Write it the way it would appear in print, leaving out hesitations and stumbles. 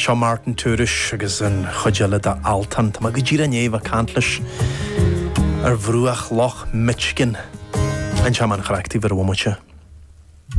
Seo Martin Túris agus an chuideala de Altan. Tá go ddíra néomh a cantlas ar bhrúach Loch Michigan. An seaman chreachtaí bhar bhmuite.